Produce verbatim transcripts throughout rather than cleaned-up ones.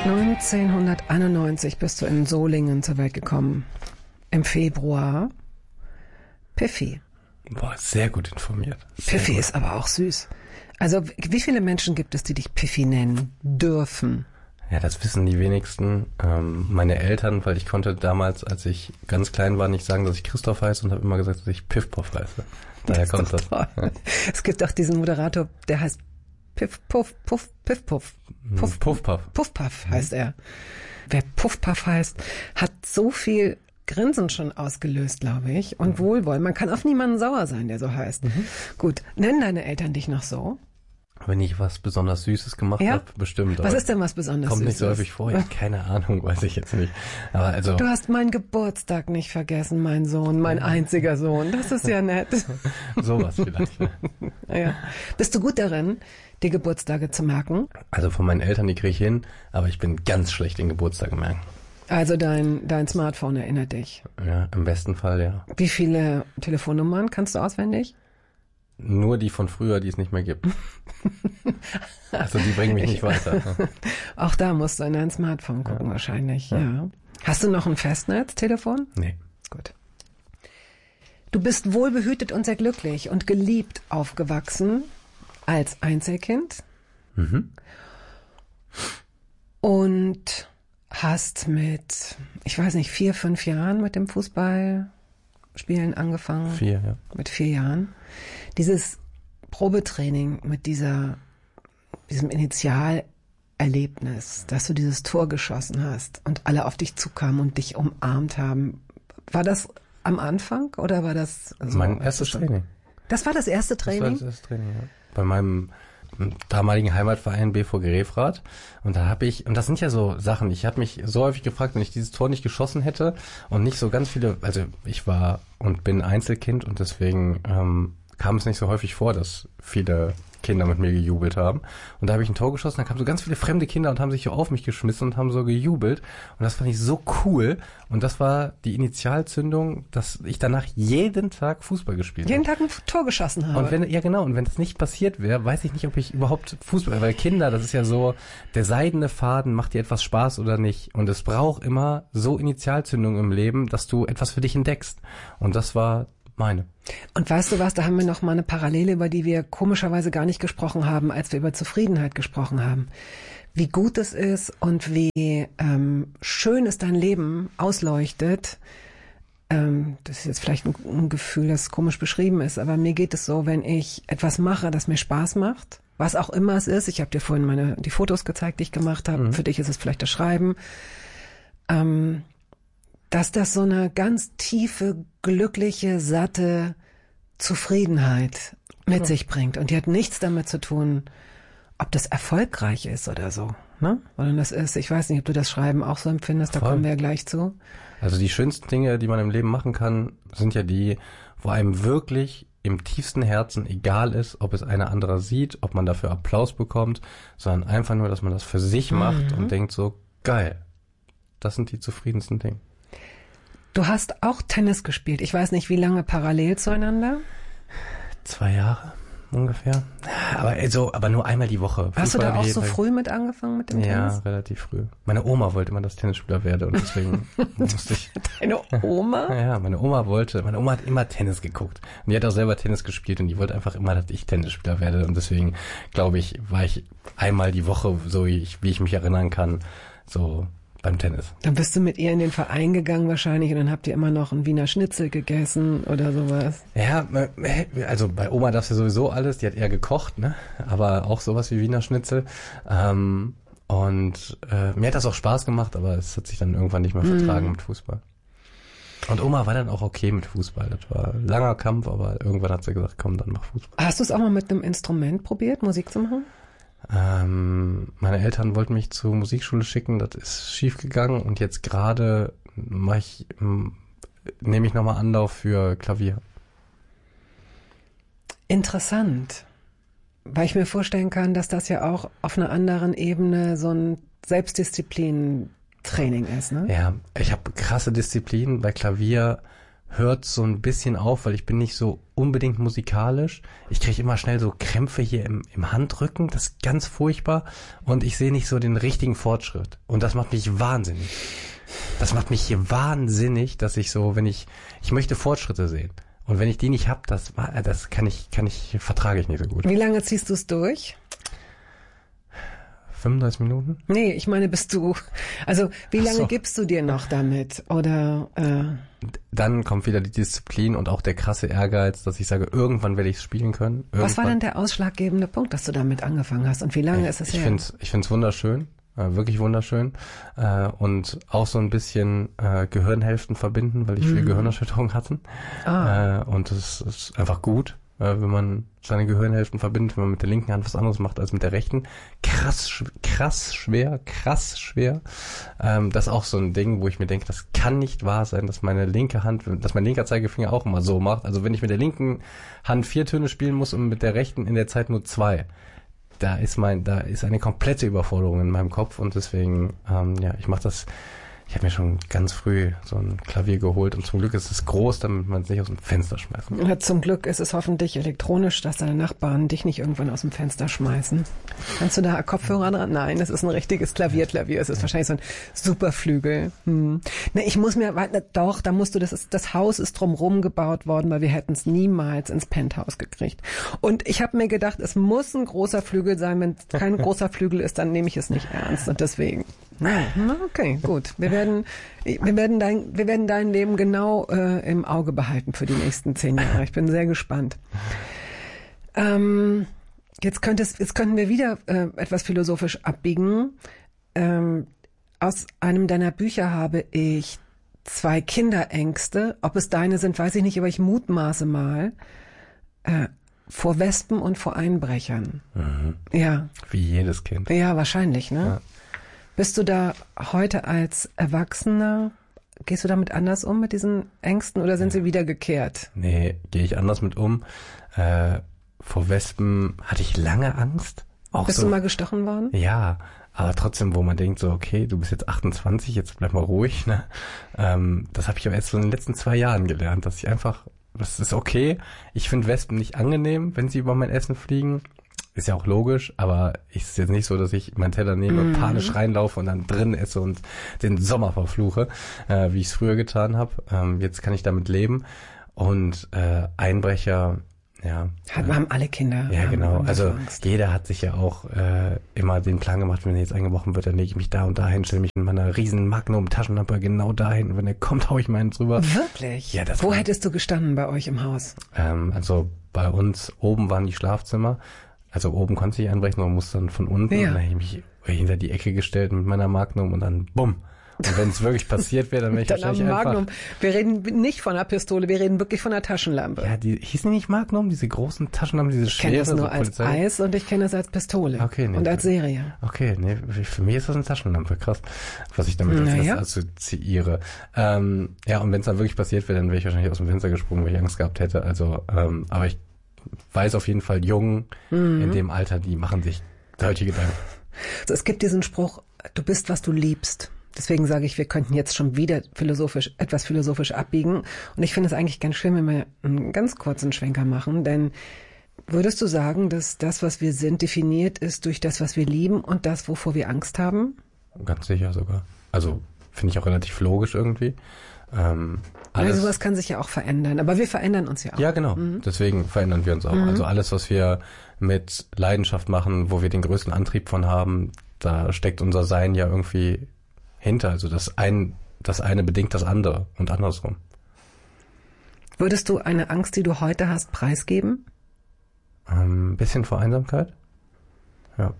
neunzehnhunderteinundneunzig bist du in Solingen zur Welt gekommen. Im Februar. Piffy. Boah, sehr gut informiert. Sehr Piffy gut. ist aber auch süß. Also wie viele Menschen gibt es, die dich Piffy nennen dürfen? Ja, das wissen die wenigsten. Ähm, meine Eltern, weil ich konnte damals, als ich ganz klein war, nicht sagen, dass ich Christoph heiße und habe immer gesagt, dass ich Piff-Puff heiße. Daher Das kommt ist das. doch toll. Ja. Es gibt auch diesen Moderator, der heißt Piff, Puff, Puff, Piff, Puff. Puff, Puff-Puff. Puff-Puff heißt er. Wer Puff-Puff heißt, hat so viel Grinsen schon ausgelöst, glaube ich, und Wohlwollen. Man kann auf niemanden sauer sein, der so heißt. Mhm. Gut, nennen deine Eltern dich noch so? Wenn ich was besonders Süßes gemacht Ja? habe, bestimmt. Was ist denn was besonders Kommt nicht Süßes? so häufig vor. Ich hab keine Ahnung, weiß ich jetzt nicht. Aber also. Du hast meinen Geburtstag nicht vergessen, mein Sohn, mein einziger Sohn. Das ist ja nett. Sowas vielleicht. Ne? Ja. Bist du gut darin, die Geburtstage zu merken? Also von meinen Eltern, die kriege ich hin, aber ich bin ganz schlecht in Geburtstagen merken. Also dein, dein Smartphone erinnert dich. Ja, im besten Fall, ja. Wie viele Telefonnummern kannst du auswendig? Nur die von früher, die es nicht mehr gibt. Also die bringen mich nicht weiter. Ne? Auch da musst du in dein Smartphone gucken, ja. Wahrscheinlich. Ja. ja. Hast du noch ein Festnetztelefon? Nee. Gut. Du bist wohlbehütet und sehr glücklich und geliebt aufgewachsen als Einzelkind. Mhm. Und hast mit, ich weiß nicht, vier, fünf Jahren mit dem Fußballspielen angefangen. Vier, ja. Mit vier Jahren. Dieses Probetraining mit dieser, diesem Initialerlebnis, dass du dieses Tor geschossen hast und alle auf dich zukamen und dich umarmt haben. War das am Anfang oder war das so? Mein erstes Training. Das war das erste Training? Das war das erste Training, ja. Bei meinem damaligen Heimatverein B V Grefrath. Und da habe ich, und das sind ja so Sachen, ich habe mich so häufig gefragt, wenn ich dieses Tor nicht geschossen hätte und nicht so ganz viele, also ich war und bin Einzelkind und deswegen ähm, kam es nicht so häufig vor, dass viele Kinder mit mir gejubelt haben. Und da habe ich ein Tor geschossen, da kamen so ganz viele fremde Kinder und haben sich so auf mich geschmissen und haben so gejubelt. Und das fand ich so cool. Und das war die Initialzündung, dass ich danach jeden Tag Fußball gespielt habe. Jeden Tag ein Tor geschossen habe. Und wenn, ja genau, und wenn das nicht passiert wäre, weiß ich nicht, ob ich überhaupt Fußball, weil Kinder, das ist ja so, der seidene Faden, macht dir etwas Spaß oder nicht. Und es braucht immer so Initialzündung im Leben, dass du etwas für dich entdeckst. Und das war meine. Und weißt du was, da haben wir noch mal eine Parallele, über die wir komischerweise gar nicht gesprochen haben, als wir über Zufriedenheit gesprochen haben. Wie gut es ist und wie ähm, schön es dein Leben ausleuchtet. Ähm, das ist jetzt vielleicht ein, ein Gefühl, das komisch beschrieben ist, aber mir geht es so, wenn ich etwas mache, das mir Spaß macht, was auch immer es ist. Ich habe dir vorhin meine die Fotos gezeigt, die ich gemacht habe. Mhm. Für dich ist es vielleicht das Schreiben. Ähm, dass das so eine ganz tiefe, glückliche, satte Zufriedenheit mit ja. sich bringt. Und die hat nichts damit zu tun, ob das erfolgreich ist oder so, ne? Sondern das ist, ich weiß nicht, ob du das Schreiben auch so empfindest, Voll. Da kommen wir ja gleich zu. Also die schönsten Dinge, die man im Leben machen kann, sind ja die, wo einem wirklich im tiefsten Herzen egal ist, ob es einer anderer sieht, ob man dafür Applaus bekommt, sondern einfach nur, dass man das für sich macht mhm. und denkt so, geil, das sind die zufriedensten Dinge. Du hast auch Tennis gespielt. Ich weiß nicht, wie lange parallel zueinander? Zwei Jahre ungefähr. Aber also, aber nur einmal die Woche. Hast Fußball du da auch so Tag. früh mit angefangen mit dem ja, Tennis? Ja, relativ früh. Meine Oma wollte immer, dass ich Tennisspieler werde und deswegen musste ich. Deine Oma? Ja, meine Oma wollte, meine Oma hat immer Tennis geguckt. Und die hat auch selber Tennis gespielt und die wollte einfach immer, dass ich Tennisspieler werde. Und deswegen, glaube ich, war ich einmal die Woche, so wie ich, wie ich mich erinnern kann, so beim Tennis. Dann bist du mit ihr in den Verein gegangen wahrscheinlich und dann habt ihr immer noch einen Wiener Schnitzel gegessen oder sowas. Ja, also bei Oma darfst du sowieso alles, die hat eher gekocht, ne? Aber auch sowas wie Wiener Schnitzel. Ähm, und äh, mir hat das auch Spaß gemacht, aber es hat sich dann irgendwann nicht mehr vertragen mm. mit Fußball. Und Oma war dann auch okay mit Fußball. Das war ein langer Kampf, aber irgendwann hat sie gesagt, komm, dann mach Fußball. Hast du es auch mal mit einem Instrument probiert, Musik zu machen? Ähm, meine Eltern wollten mich zur Musikschule schicken, das ist schief gegangen und jetzt gerade mache ich, nehme ich nochmal Anlauf für Klavier. Interessant, weil ich mir vorstellen kann, dass das ja auch auf einer anderen Ebene so ein Selbstdisziplin-Training ist, ne? Ja, ich habe krasse Disziplin bei Klavier. hört so ein bisschen auf, weil ich bin nicht so unbedingt musikalisch. Ich kriege immer schnell so Krämpfe hier im, im Handrücken, das ist ganz furchtbar und ich sehe nicht so den richtigen Fortschritt und das macht mich wahnsinnig. Das macht mich hier wahnsinnig, dass ich so, wenn ich, ich möchte Fortschritte sehen und wenn ich die nicht habe, das, das kann ich, kann ich, vertrage ich nicht so gut. Wie lange ziehst du es durch? fünfunddreißig Minuten? Nee, ich meine, bist du, also wie lange so. gibst du dir noch damit? Oder äh dann kommt wieder die Disziplin und auch der krasse Ehrgeiz, dass ich sage, irgendwann werde ich es spielen können. Irgendwann. Was war denn der ausschlaggebende Punkt, dass du damit angefangen hast und wie lange ich, ist es ich her? Find's, ich finde es wunderschön, äh, wirklich wunderschön äh, und auch so ein bisschen äh, Gehirnhälften verbinden, weil ich mhm. viel Gehirnerschütterung hatte. Ah. Äh, und es ist einfach gut, wenn man seine Gehirnhälften verbindet, wenn man mit der linken Hand was anderes macht als mit der rechten. Krass, krass schwer, krass schwer. Ähm, das ist auch so ein Ding, wo ich mir denke, das kann nicht wahr sein, dass meine linke Hand, dass mein linker Zeigefinger auch immer so macht. Also wenn ich mit der linken Hand vier Töne spielen muss und mit der rechten in der Zeit nur zwei, da ist mein, da ist eine komplette Überforderung in meinem Kopf und deswegen, ähm, ja, ich mache das. Ich habe mir schon ganz früh so ein Klavier geholt und zum Glück ist es groß, damit man es nicht aus dem Fenster schmeißen kann. Ja, zum Glück ist es hoffentlich elektronisch, dass deine Nachbarn dich nicht irgendwann aus dem Fenster schmeißen. Kannst du da Kopfhörer dran? Nein, es ist ein richtiges Klavierklavier. Es ist wahrscheinlich so ein Superflügel. Hm. Ne, ich muss mir, doch, da musst du, das ist, das Haus ist drumherum gebaut worden, weil wir hätten es niemals ins Penthouse gekriegt. Und ich habe mir gedacht, es muss ein großer Flügel sein. Wenn es kein großer Flügel ist, dann nehme ich es nicht ernst. Und deswegen. Ja, okay, gut. Wir werden, wir werden dein, wir werden dein Leben genau äh, im Auge behalten für die nächsten zehn Jahre. Ich bin sehr gespannt. Ähm, jetzt könnte es, jetzt könnten wir wieder äh, etwas philosophisch abbiegen. Ähm, aus einem deiner Bücher habe ich zwei Kinderängste. Ob es deine sind, weiß ich nicht, aber ich mutmaße mal. Äh, vor Wespen und vor Einbrechern. Mhm. Ja. Wie jedes Kind. Ja, wahrscheinlich, ne? Ja. Bist du da heute als Erwachsener, gehst du damit anders um mit diesen Ängsten oder sind sie wieder gekehrt? Nee, gehe ich anders mit um. Äh, vor Wespen hatte ich lange Angst. Auch Bist so, du mal gestochen worden? Ja, aber trotzdem, wo man denkt so, okay, du bist jetzt achtundzwanzig, jetzt bleib mal ruhig. Ne? Ähm, das habe ich aber erst so in den letzten zwei Jahren gelernt, dass ich einfach, das ist okay. Ich finde Wespen nicht angenehm, wenn sie über mein Essen fliegen. Ist ja auch logisch, aber es ist jetzt nicht so, dass ich meinen Teller nehme, mm. panisch reinlaufe und dann drin esse und den Sommer verfluche, äh, wie ich es früher getan habe. Ähm, jetzt kann ich damit leben. Und äh, Einbrecher, ja. Hat, äh, haben alle Kinder. Ja, haben, genau. haben also Angst. Jeder hat sich ja auch äh, immer den Plan gemacht, wenn er jetzt eingebrochen wird, dann lege ich mich da und dahin, stelle mich in meiner riesen Magnum-Taschenlampe genau dahin und wenn er kommt, hau ich meinen drüber. Wirklich? Ja, das Wo war, hättest du gestanden bei euch im Haus? Ähm, also bei uns oben waren die Schlafzimmer. Also oben konnte ich einbrechen, man musste dann von unten. Ja. Und dann habe ich mich hinter die Ecke gestellt mit meiner Magnum und dann bumm. Und wenn es wirklich passiert wäre, dann wäre ich dann wahrscheinlich Magnum. einfach... Wir reden nicht von einer Pistole, wir reden wirklich von einer Taschenlampe. Ja, die hießen die nicht Magnum, diese großen Taschenlampen, diese schwere. Ich kenne das nur so als Polizei. Eis und ich kenne das als Pistole. Okay, nee, und als Serie. Okay, nee, für mich ist das eine Taschenlampe, krass, was ich damit als naja. assoziiere. Ähm, ja, und wenn es dann wirklich passiert wäre, dann wäre ich wahrscheinlich aus dem Fenster gesprungen, weil ich Angst gehabt hätte. Also, ähm, aber ich weiß auf jeden Fall, Jungen mhm. in dem Alter, die machen sich solche Gedanken. Also es gibt diesen Spruch, du bist, was du liebst. Deswegen sage ich, wir könnten jetzt schon wieder philosophisch, etwas philosophisch abbiegen. Und ich finde es eigentlich ganz schön, wenn wir einen ganz kurzen Schwenker machen. Denn würdest du sagen, dass das, was wir sind, definiert ist durch das, was wir lieben und das, wovor wir Angst haben? Ganz sicher sogar. Also finde ich auch relativ logisch irgendwie. Ähm, alles, also sowas kann sich ja auch verändern, aber wir verändern uns ja auch. Ja, genau. Mhm. Deswegen verändern wir uns auch. Mhm. Also alles, was wir mit Leidenschaft machen, wo wir den größten Antrieb von haben, da steckt unser Sein ja irgendwie hinter. Also das, ein, das eine bedingt das andere und andersrum. Würdest du eine Angst, die du heute hast, preisgeben? Ein ähm, bisschen vor Einsamkeit. Ja.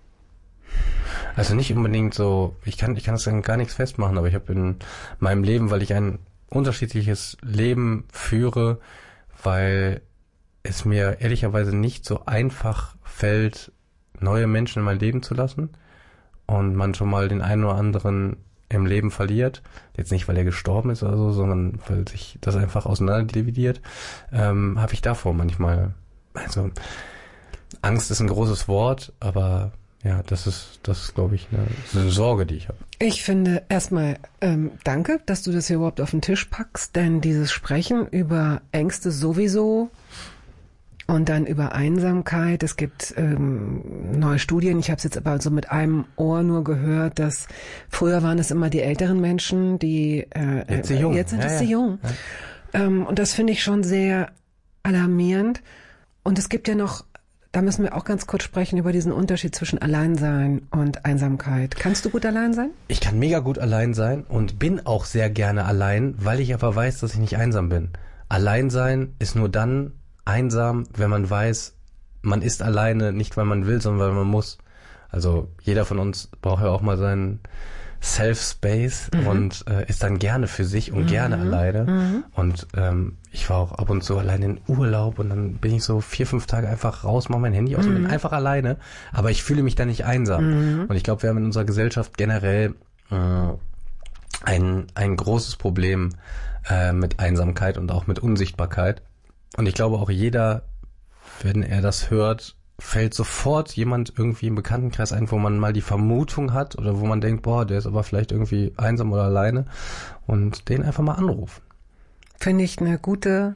Also nicht unbedingt so, ich kann ich kann das dann gar nichts festmachen, aber ich habe in meinem Leben, weil ich ein unterschiedliches Leben führe, weil es mir ehrlicherweise nicht so einfach fällt, neue Menschen in mein Leben zu lassen und man schon mal den einen oder anderen im Leben verliert. Jetzt nicht, weil er gestorben ist oder so, sondern weil sich das einfach auseinander dividiert, ähm, habe ich davor manchmal, also Angst ist ein großes Wort, aber ja, das ist, das ist, glaube ich, eine, eine Sorge, die ich habe. Ich finde erstmal ähm, danke, dass du das hier überhaupt auf den Tisch packst, denn dieses Sprechen über Ängste sowieso und dann über Einsamkeit. Es gibt ähm, neue Studien. Ich habe es jetzt aber so mit einem Ohr nur gehört, dass früher waren es immer die älteren Menschen, die äh, jetzt, die Jungen. jetzt sind ja, es ja. die Jungen. Ja. Ähm, und das finde ich schon sehr alarmierend. Und es gibt ja noch, da müssen wir auch ganz kurz sprechen über diesen Unterschied zwischen Alleinsein und Einsamkeit. Kannst du gut allein sein? Ich kann mega gut allein sein und bin auch sehr gerne allein, weil ich aber weiß, dass ich nicht einsam bin. Allein sein ist nur dann einsam, wenn man weiß, man ist alleine, nicht weil man will, sondern weil man muss. Also jeder von uns braucht ja auch mal seinen Self-Space mhm. und äh, ist dann gerne für sich und mhm. gerne alleine. Mhm. Und ähm, ich war auch ab und zu alleine in Urlaub und dann bin ich so vier, fünf Tage einfach raus, mache mein Handy aus mhm. und bin einfach alleine. Aber ich fühle mich da nicht einsam. Mhm. Und ich glaube, wir haben in unserer Gesellschaft generell äh, ein, ein großes Problem äh, mit Einsamkeit und auch mit Unsichtbarkeit. Und ich glaube auch jeder, wenn er das hört, fällt sofort jemand irgendwie im Bekanntenkreis ein, wo man mal die Vermutung hat oder wo man denkt, boah, der ist aber vielleicht irgendwie einsam oder alleine und den einfach mal anrufen. Finde ich eine gute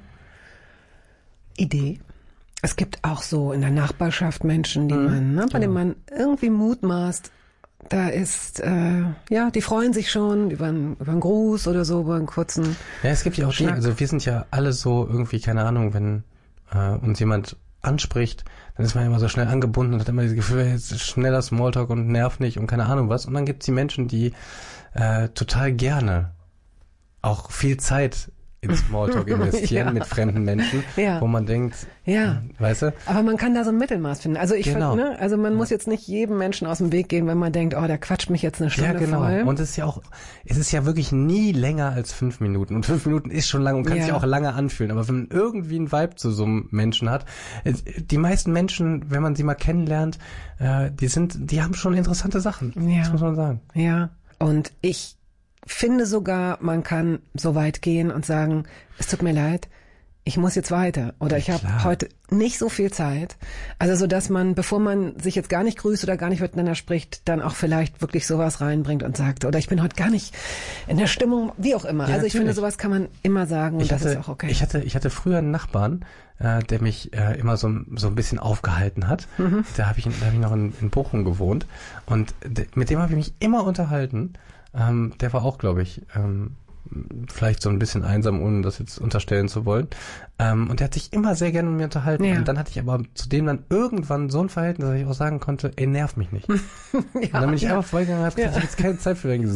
Idee. Es gibt auch so in der Nachbarschaft Menschen, die mhm, man, ne, bei ja. denen man irgendwie mutmaßt, da ist, äh, ja, die freuen sich schon über einen, über einen Gruß oder so, über einen kurzen Ja, es gibt ja auch Dinge, also wir sind ja alle so irgendwie, keine Ahnung, wenn äh, uns jemand anspricht, dann ist man immer so schnell angebunden und hat immer das Gefühl, jetzt ist schneller Smalltalk und nervt nicht und keine Ahnung was. Und dann gibt's die Menschen, die äh, total gerne auch viel Zeit in Smalltalk investieren ja. mit fremden Menschen, ja. wo man denkt, ja, weißt du? Aber man kann da so ein Mittelmaß finden. Also ich genau. find, ne, also man muss jetzt nicht jedem Menschen aus dem Weg gehen, wenn man denkt, oh, der quatscht mich jetzt eine Stunde ja, genau. voll. Und es ist ja auch, es ist ja wirklich nie länger als fünf Minuten. Und fünf Minuten ist schon lang und kann ja. sich auch lange anfühlen. Aber wenn man irgendwie einen Vibe zu so einem Menschen hat, die meisten Menschen, wenn man sie mal kennenlernt, die sind, die haben schon interessante Sachen. Ja. Das muss man sagen. Ja. Und ich finde sogar, man kann so weit gehen und sagen, es tut mir leid, ich muss jetzt weiter oder ich habe heute nicht so viel Zeit. Also so, dass man, bevor man sich jetzt gar nicht grüßt oder gar nicht miteinander spricht, dann auch vielleicht wirklich sowas reinbringt und sagt, oder ich bin heute gar nicht in der Stimmung, wie auch immer. Ja, also ich natürlich. finde, sowas kann man immer sagen und ich das hatte, ist auch okay. Ich hatte, ich hatte früher einen Nachbarn, äh, der mich äh, immer so, so ein bisschen aufgehalten hat. Mhm. Da habe ich, da hab ich noch in, in Bochum gewohnt und de, mit dem habe ich mich immer unterhalten. Ähm, der war auch, glaube ich, ähm, vielleicht so ein bisschen einsam, ohne das jetzt unterstellen zu wollen. Ähm, und der hat sich immer sehr gerne mit mir unterhalten. Ja. Und dann hatte ich aber zu dem dann irgendwann so ein Verhältnis, dass ich auch sagen konnte, ey, nerv mich nicht. ja, und dann bin ich ja. einfach vollgegangen und habe gesagt, ja. ich habe jetzt keine Zeit für dein